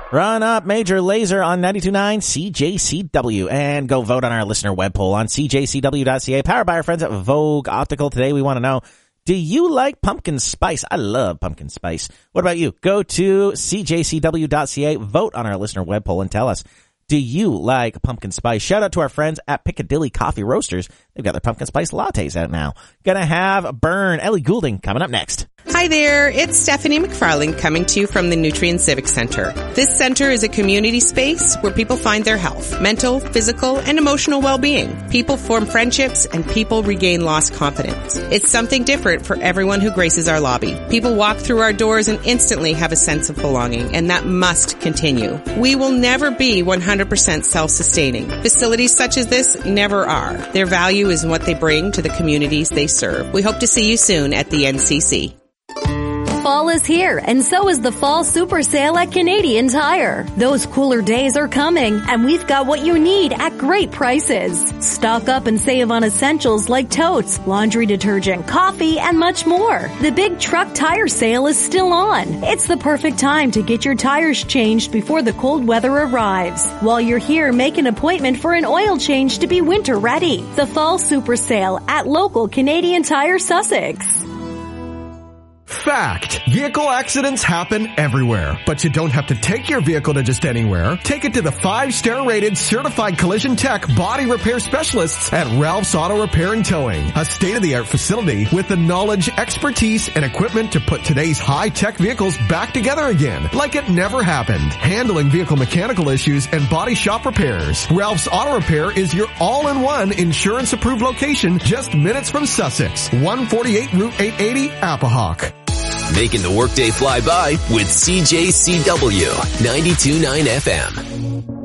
Run up Major Lazer on 92.9 CJCW and go vote on our listener web poll on cjcw.ca, powered by our friends at Vogue Optical. Today we want to know, do you like pumpkin spice? I love pumpkin spice. What about you? Go to cjcw.ca, vote on our listener web poll and tell us, do you like pumpkin spice? Shout out to our friends at Piccadilly Coffee Roasters. They've got their pumpkin spice lattes out now. Gonna have Burn, Ellie Goulding coming up next. Hi there, it's Stephanie McFarland coming to you from the Nutrien Civic Center. This center is a community space where people find their health, mental, physical, and emotional well-being. People form friendships and people regain lost confidence. It's something different for everyone who graces our lobby. People walk through our doors and instantly have a sense of belonging, and that must continue. We will never be 100% self-sustaining. Facilities such as this never are. Their value is in what they bring to the communities they serve. We hope to see you soon at the NCC. Fall is here, and so is the Fall Super Sale at Canadian Tire. Those cooler days are coming, and we've got what you need at great prices. Stock up and save on essentials like totes, laundry detergent, coffee, and much more. The big truck tire sale is still on. It's the perfect time to get your tires changed before the cold weather arrives. While you're here, make an appointment for an oil change to be winter ready. The Fall Super Sale at local Canadian Tire Sussex. Fact. Vehicle accidents happen everywhere, but you don't have to take your vehicle to just anywhere. Take it to the 5-star rated certified collision tech body repair specialists at Ralph's Auto Repair and Towing, a state-of-the-art facility with the knowledge, expertise, and equipment to put today's high-tech vehicles back together again, like it never happened. Handling vehicle mechanical issues and body shop repairs. Ralph's Auto Repair is your all-in-one insurance-approved location just minutes from Sussex. 148 Route 880, Appahawk. Making the workday fly by with CJCW 92.9 FM.